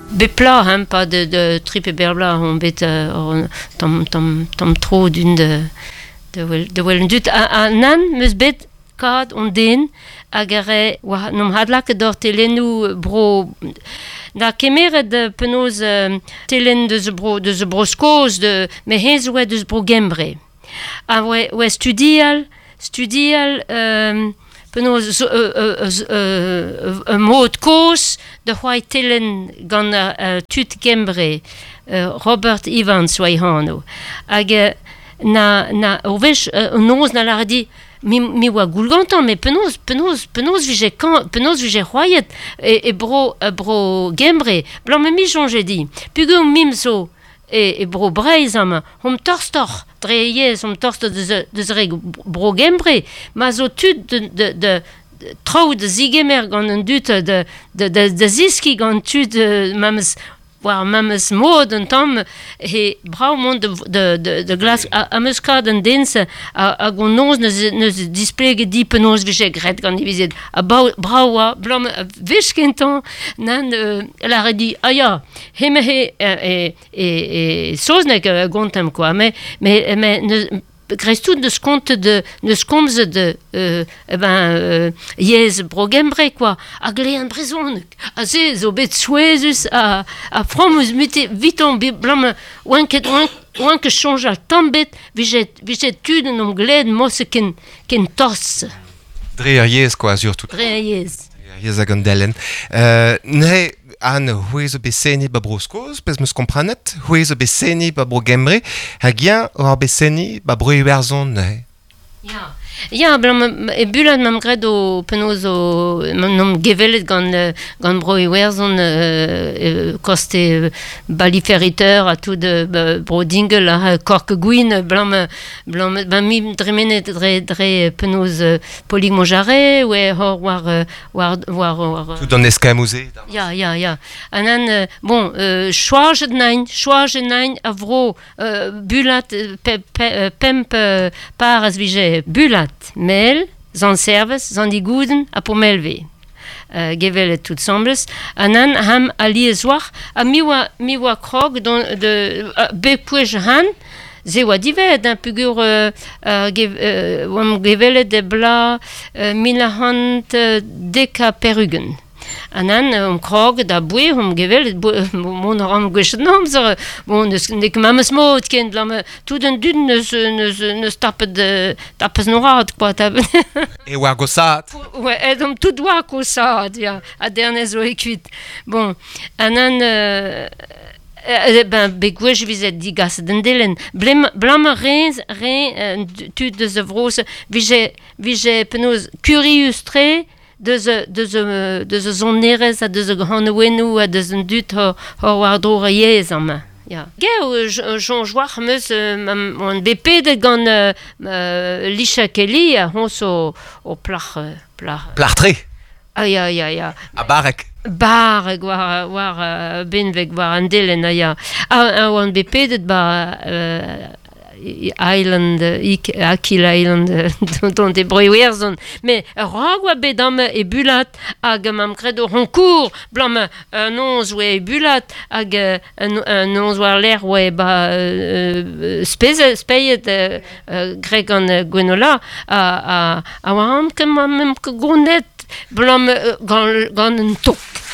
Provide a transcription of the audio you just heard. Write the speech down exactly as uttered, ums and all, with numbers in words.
Bepla, hein, pas de, de trip et berbla, on bet uh, tom, tom, tom tro d'une de, de, wel, de wel dut. A, a nan, meus bet kad on den, hag ere, wa, nom hadlak dor telenou bro, da kemeret de penaos uh, telen de ze bro, de ze broskoz, de, me hez oe de ze bro gembre. A oe, oe studial, studial, um, penaos un uh, uh, uh, uh, mod koos de c'hoai telen gant uh, uh, tut gembre uh, Robert Evans oai hano. Hag uh, na, na o vech uh, un oz na lar di mi, mi oa goulgantan, me penaos, penaos, penaos vije kan, penaos vije c'hoaiet e, e bro, uh, bro gembre. Blanc me mi jonge di. Pugo mim zo e, e bro breiz am, hom torstor, dre yez, hom torstor de ze, de zreg bro gembre, ma zo tud de, de, de, de trao de zigemer gant un dut de, de, de, de ziski gant tud uh, mames, war mames mod un tam, e brau mont de, de, de, de glas, a, a meus kad un dense, a, a gon noz neus, neus displege di penaos vije gret gant divizet, a bau, brau a, blam, vech kentan, nan, uh, la redi, a ya, heme he, e, e, e, soznek uh, gontem, quoi, me, me, me, ne, Grestout de skont de de skomze de euh, eh ben euh, yez brogembre quoi a glean brezon a ze zo bet souezus a a fromus mute viton blam wanket wank wank change al tambet vijet vijet tud nom gled mos ken ken tos dre yez quoi surtout dre yez yez a gondelen euh, ne an houez o beseni ba broskoz, pez meus kompranet, houez o beseni ba bro gembre, hag ya o ar beseni ba bro iwerzon ne. Ja, ja, blam e bulat mam gred o penaos o nom gevelet gant gant bro iwerzon euh, koste euh, baliferiteur a tout de uh, bro dingel a kork gwin blam blam ba mi dremenet dre dre penaos uh, polig mojare ouais hor war uh, war war war tout dans eskamouze. Ja, ja, ja. Anan uh, bon euh, choage nein, choage nein a vro uh, bulat pe, pe, uh, pemp uh, par as vije bulat mel zan serves zan digouden a po melve. Uh, gevelet tout sembles anan ham ali zoar a miwa miwa krog don de uh, bepouej han ze oa dived un pugur uh, uh, gev, uh, oam gevelet de bla uh, milahant uh, deka perugen. Anan um krog da boue um gevel mon ram gwechet namzer bon nek mames mod ken blam tout un dun neus neus neus tapet de tapes norat quoi tap e war gosat ouais edom tout doa gosat ja a dernez o ekuit bon anan euh, Eh ben, begouez vizet digas den delen. Blam, blam rez, re, tu de ze vros, vije, vije penaos curius tre, de ze, de ze, de ze zon nerez a de ze granouenou a de ze dut ho, ho war dro reiez am. Ja. Ge, Jean Joar meus, on bepedet gant uh, Lisha Kelly a hons o, o plach, plach. Plartre. Ah, ja, ja, ja. A barek. Barek war, war uh, benveg war an delen, ah, ja. A, on bepedet ba uh, Island, ik, Akil Island, don de broewerzon. Me, rog oa bedam e bulat hag mam kredo roncourt, blam un onz oe e bulat hag un, un onz war l'air oe ba uh, speze, speiet uh, uh, greg an uh, gwenola a, a, a war am kem am kem gonet blam uh, gant, gant un tok.